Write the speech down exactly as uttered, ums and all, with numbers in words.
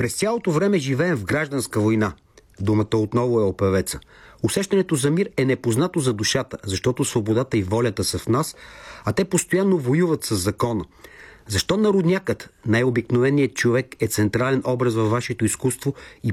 През цялото време живеем в гражданска война. Думата отново е опевеца. Усещането за мир е непознато за душата, защото свободата и волята са в нас, а те постоянно воюват с закона. Защо народнякът, най-обикновеният човек, е централен образ във вашето изкуство и